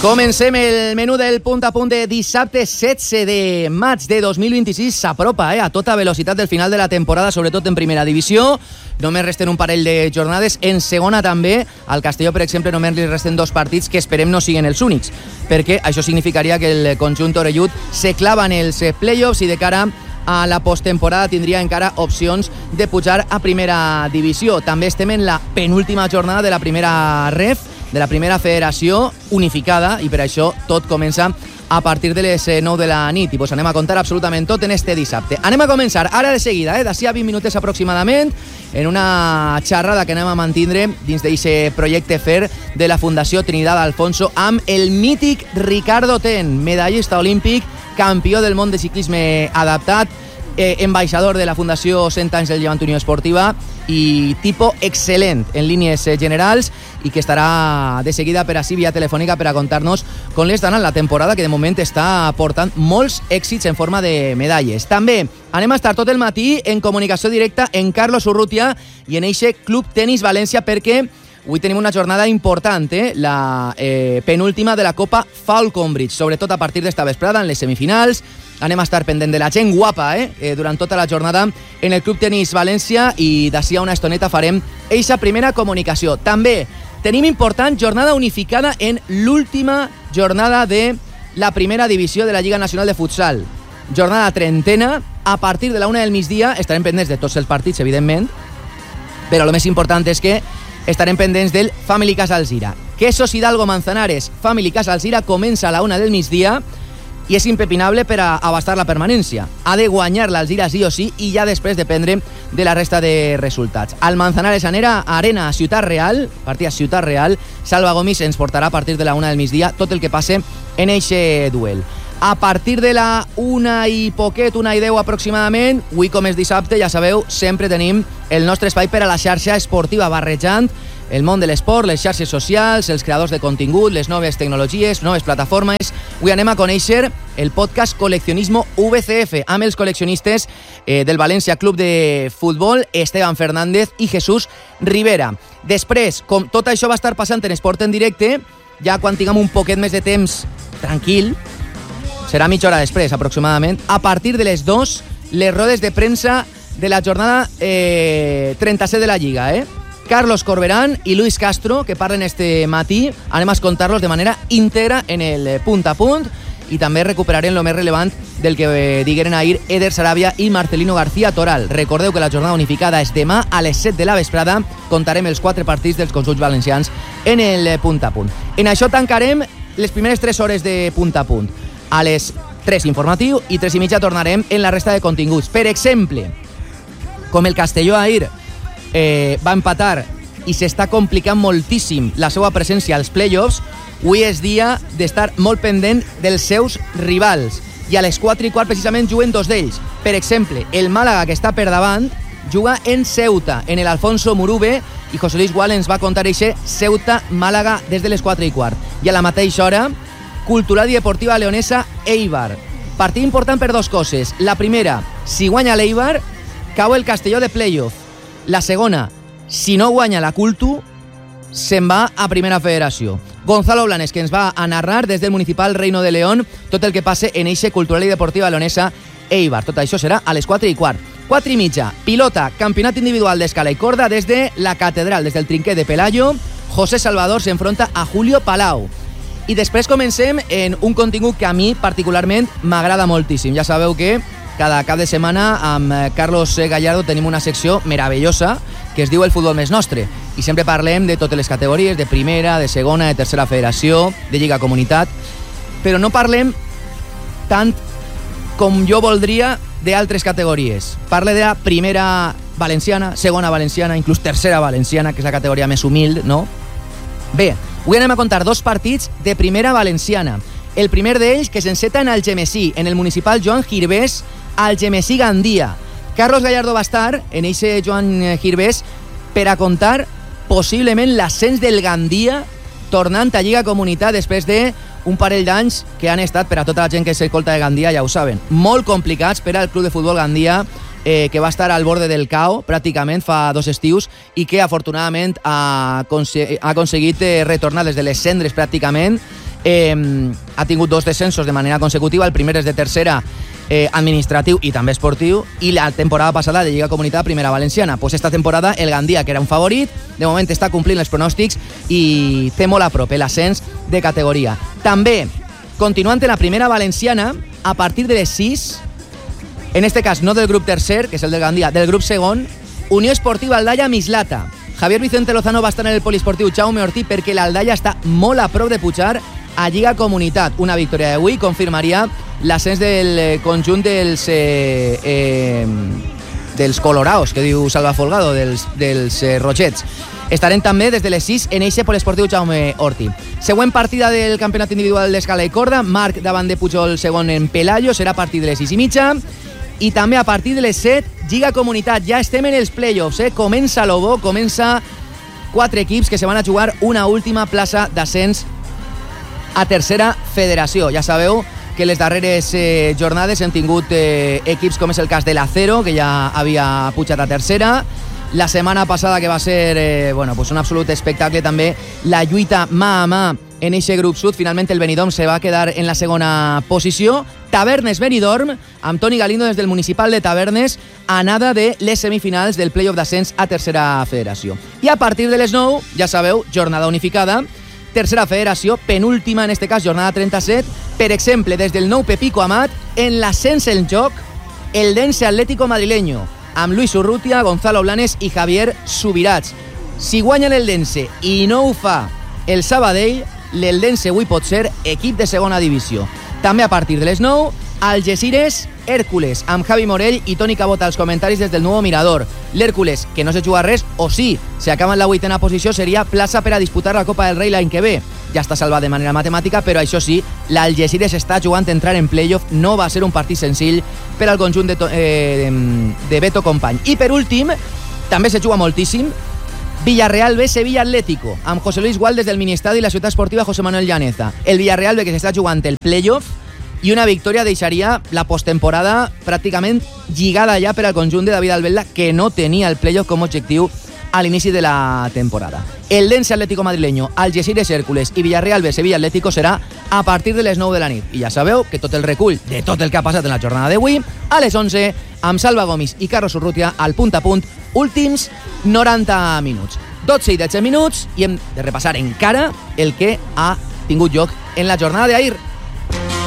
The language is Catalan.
Comencem el menú del punt a punt de dissabte 16 de maig de 2026. S'apropa a tota velocitat del final de la temporada, sobretot en primera divisió. Només resten un parell de jornades. En segona també. Al Castelló, per exemple, només li resten 2 partits que esperem no siguin els únics, perquè això significaria que el conjunt orellut se clava en els playoffs i de cara a la posttemporada tindria encara opcions de pujar a primera divisió. També estem en la penúltima jornada de la primera ref, de la primera federació unificada, i per això tot comença a partir de les 9 de la nit, i pues anem a contar absolutament tot en este dissabte. Anem a començar ara de seguida, d'ací a 20 minutets aproximadament, en una xerrada que anem a mantindre dins d'aquest projecte FER de la Fundació Trinidad Alfonso amb el mític Ricardo Ten, medallista olímpic, campió del món de ciclisme adaptat, ambaixador de la Fundació 100 anys del Llevant Unió Esportiva i tipo excel·lent en línies generals, i que estarà de seguida per així via telefònica per a contar-nos com li està anant la temporada, que de moment està portant molts èxits en forma de medalles. També anem a estar tot el matí en comunicació directa en Carlos Urrutia i en eixe Club Tenis València, perquè avui tenim una jornada important, la penúltima de la Copa Falconbridge, sobretot a partir d'esta vesprada en les semifinals. Anem a estar pendent de la gent guapa durant tota la jornada en el Club Tenis València, i d'ací a una estoneta farem eixa primera comunicació. També tenim important jornada unificada en l'última jornada de la primera divisió de la Lliga Nacional de Futsal. Jornada trentena, a partir de la 1 del migdia. Estarem pendents de tots els partits, evidentment, però el més important és que estarem pendents del Family Casa Alzira. Quesos Hidalgo Manzanares, Family Casa Alzira, comença a la 1 del migdia i és impepinable per a abastar la permanència. Ha de guanyar l'Alzira sí o sí, i ja després dependre de la resta de resultats. Al Manzanares Arena a Ciutat Real, partit a Ciutat Real, Salva Gomis ens portarà a partir de la 1 del migdia tot el que passe en eixe duel. A partir de la 1 i poquet, 1 i 10 aproximadament, avui com és dissabte, ja sabeu, sempre tenim el nostre espai per a la xarxa esportiva, barrejant el món de l'esport, les xarxes socials, els creadors de contingut, les noves tecnologies, noves plataformes. Avui anem a conèixer el podcast Coleccionismo VCF amb els col·leccionistes del València Club de Futbol, Esteban Fernández i Jesús Rivera. Després, com tot això va estar passant en Esport en Directe, ja quan tinguem un poquet més de temps tranquil, serà mitja hora després aproximadament, a partir de les 2, les rodes de premsa de la jornada 37 de la Lliga, Carlos Corberán i Luis Castro, que parlen este matí. Anem a escoltar-los de manera íntegra en el punt a punt, i també recuperarem el més relevant del que digueren ahir Eder Sarabia i Marcelino García Toral. Recordeu que la jornada unificada és demà a les 7 de la vesprada. Contarem els 4 partits dels conjunts valencians en el punt a punt. En això tancarem les primeres 3 hores de punt a punt. A les 3 informatiu i 3 i mitja tornarem en la resta de continguts. Per exemple, com el Castelló ahir va empatar i s'està complicant moltíssim la seva presència als playoffs, avui és dia d'estar molt pendent dels seus rivals, i a les 4:15 precisament juguen 2 d'ells. Per exemple, el Màlaga, que està per davant, juga en Ceuta, en el Alfonso Murube, i José Luis Gual ens va contar eixe Ceuta-Màlaga des de les 4:15. I a la mateixa hora, Cultural i Deportiva Leonesa Eibar. Partit important per 2 coses. La primera, si guanya l'Eibar, cau el Castelló de playoff. La segona, si no guanya la Cultu, se'n va a Primera Federació. Gonzalo Blanes, que ens va a narrar des del Municipal Reino de León tot el que passe en eixe Cultural i Deportiva Leonesa Eibar. Tot això serà a les 4:15. 4:30, pilota, campionat individual d'escala i corda des de la Catedral, des del trinquet de Pelayo. José Salvador s'enfronta a Julio Palau. I després comencem en un contingut que a mi particularment m'agrada moltíssim. Ja sabeu que cada cap de setmana amb Carlos Gallardo tenim una secció meravellosa que es diu El futbol més nostre, i sempre parlem de totes les categories, de primera, de segona, de tercera federació, de Lliga Comunitat, però no parlem tant com jo voldria d'altres categories. Parle de la primera valenciana, segona valenciana, inclús tercera valenciana, que és la categoria més humil, no? Bé, avui anem a contar 2 partits de primera valenciana. El primer d'ells, que s'enceta en Algemesí, en el municipal Joan Girbés, Algemesí Gandia. Carlos Gallardo va estar en eixe Joan Girbés per a contar possiblement l'ascens del Gandia tornant a Lliga Comunitat després d'un parell d'anys que han estat, per a tota la gent que s'escolta de Gandia, ja ho saben, molt complicats per al Club de Futbol Gandia, que va estar al borde del cao pràcticament fa 2 estius i que afortunadament ha aconseguit retornar des de les cendres pràcticament Ha tingut 2 descensos de manera consecutiva. El primer és de tercera, administratiu i també esportiu, i la temporada passada de Lliga Comunitat Primera Valenciana. Pues esta temporada el Gandia, que era un favorit, de moment està complint els pronòstics i té molt a prop l'ascens de categoria. També, continuant en la Primera Valenciana, a partir de les 6, en este cas no del grup tercer, que és el del Gandia, del grup segon, Unió Esportiva Aldaia Mislata. Javier Vicente Lozano va estar en el poliesportiu Jaume Ortí perquè l'Aldaia està molt a prop de pujar a Lliga Comunitat. Una victòria d'avui confirmaria l'ascens del conjunt dels coloraos, que diu Salva Folgado, dels Rogets. Estarem també des de les 6 en eixe poliesportiu Jaume Ortí. Següent partida del campionat individual d'escala i corda, Marc davant de Pujol segon en Pelayo, serà a partir de les 6:30. I també a partir de les 7, Lliga Comunitat. Ja estem en els playoffs, comença l'Obo, comença 4 equips que se van a jugar una última plaça d'ascens a tercera federació. Ja sabeu que les darreres jornades hem tingut equips com és el cas de l'Acero, que ja havia pujat a tercera. La setmana passada, que va ser pues un absolut espectacle també, la lluita mà a mà en eixe grup sud. Finalment el Benidorm se va quedar en la segona posició. Tavernes Benidorm, amb Toni Galindo des del municipal de Tavernes, a nada de les semifinals del playoff d'ascens a tercera federació. I a partir de les 9, ja sabeu, jornada unificada, tercera federació, penúltima en este cas, jornada 37. Per exemple, des del nou Pepico Amat, en l'ascens en joc, el Dense Atlético Madrileño, amb Luis Urrutia, Gonzalo Blanes i Javier Subirats. Si guanyen el Dense i no ho fa el Sabadell, l'Eldense avui pot ser equip de segona divisió. També a partir de les 9, Algeciras Hércules, amb Javi Morell i Toni Cabot als comentaris des del Nuevo Mirador. L'Hércules, que no se juga res, o sí, si acaba en la 8ª posició, seria plaça per a disputar la Copa del Rei l'any que ve. Ja està salvat de manera matemàtica, però això sí, l'Algeciras està jugant a entrar en playoff. No va ser un partit senzill per al conjunt de Beto Company. I per últim, també se juga moltíssim, Villarreal B, Sevilla Atlético, amb José Luis Gual des del Ministadi i la ciutat esportiva José Manuel Llaneza. El Villarreal B, que s'està jugant el playoff, i una victòria deixaria la postemporada pràcticament lligada ja per al conjunt de David Albelda, que no tenia el playoff com a objectiu a l'inici de la temporada. El Dense Atlético Madrileño, Algeciras Hércules i Villarreal B, Sevilla Atlético serà a partir de les 9 de la nit. I ja sabeu que tot el recull de tot el que ha passat en la jornada d'avui, a les 11, amb Salva Gomis i Carlos Urrutia, al punt a punt, últims 90 minuts. 12 i 13 minuts, i hem de repassar encara el que ha tingut lloc en la jornada d'ahir.